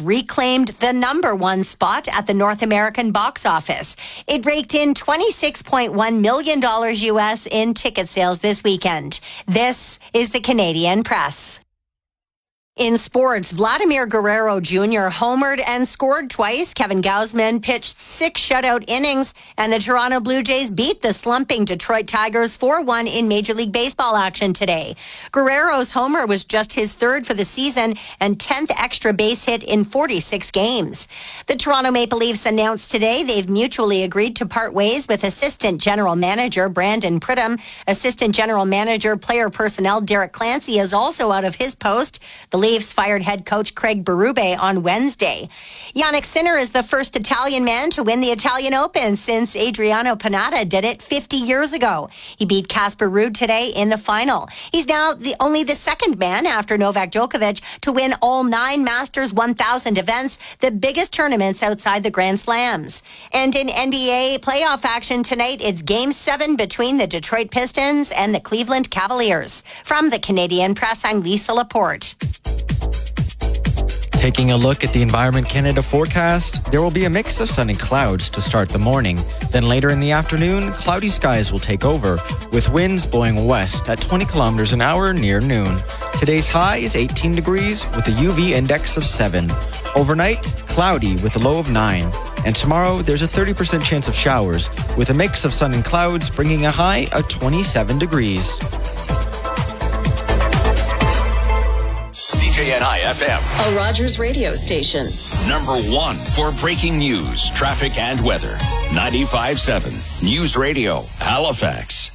reclaimed the number one spot at the North American box office. It raked in $26.1 million US in ticket sales this weekend. This is the Canadian Press. In sports, Vladimir Guerrero Jr. homered and scored twice. Kevin Gausman pitched 6 shutout innings, and the Toronto Blue Jays beat the slumping Detroit Tigers 4-1 in Major League Baseball action today. Guerrero's homer was just his 3rd for the season and 10th extra base hit in 46 games. The Toronto Maple Leafs announced today they've mutually agreed to part ways with Assistant General Manager Brandon Pridham. Assistant General Manager Player Personnel Derek Clancy is also out of his post. The Leafs fired head coach Craig Berube on Wednesday. Jannik Sinner is the first Italian man to win the Italian Open since Adriano Panatta did it 50 years ago. He beat Casper Ruud today in the final. He's now only the second man after Novak Djokovic to win all 9 Masters 1000 events, the biggest tournaments outside the Grand Slams. And in NBA playoff action tonight, it's Game 7 between the Detroit Pistons and the Cleveland Cavaliers. From the Canadian Press, I'm Lisa Laporte. Taking a look at the Environment Canada forecast, there will be a mix of sun and clouds to start the morning. Then later in the afternoon, cloudy skies will take over, with winds blowing west at 20 kilometers an hour near noon. Today's high is 18 degrees with a UV index of 7. Overnight, cloudy with a low of 9. And tomorrow, there's a 30% chance of showers, with a mix of sun and clouds bringing a high of 27 degrees. CJNI FM, a Rogers radio station. Number 1 for breaking news, traffic, and weather. 95.7 News Radio, Halifax.